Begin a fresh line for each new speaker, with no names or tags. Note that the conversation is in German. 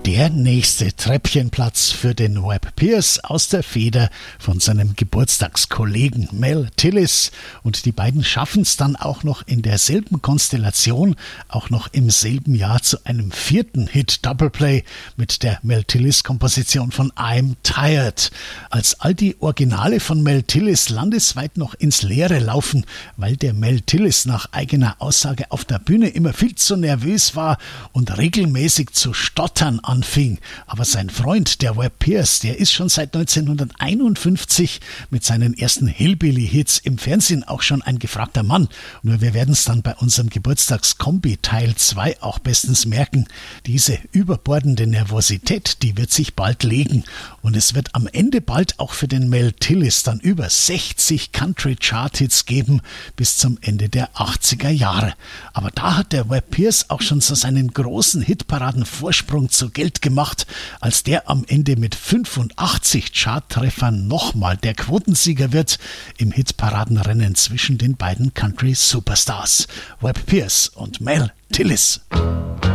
Der nächste Treppchenplatz für den Webb Pierce aus der Feder von seinem Geburtstagskollegen Mel Tillis. Und die beiden schaffen es dann auch noch in derselben Konstellation, auch noch im selben Jahr zu einem 4. Hit-Doubleplay mit der Mel Tillis-Komposition von I'm Tired. Als all die Originale von Mel Tillis landesweit noch ins Leere laufen, weil der Mel Tillis nach eigener Aussage auf der Bühne immer viel zu nervös war und regelmäßig zu stottern anfing. Aber sein Freund, der Webb Pierce, der ist schon seit 1951 mit seinen ersten Hillbilly-Hits im Fernsehen auch schon ein gefragter Mann. Nur wir werden es dann bei unserem Geburtstagskombi Teil 2 auch bestens merken. Diese überbordende Nervosität, die wird sich bald legen. Und es wird am Ende bald auch für den Mel Tillis dann über 60 Country-Chart-Hits geben bis zum Ende der 80er Jahre. Aber da hat der Webb Pierce auch schon so seinen großen Hitparaden-Vorsprung zu Geld gemacht, als der am Ende mit 85 Charttreffern nochmal der Quotensieger wird im Hitparadenrennen zwischen den beiden Country-Superstars Webb Pierce und Mel Tillis.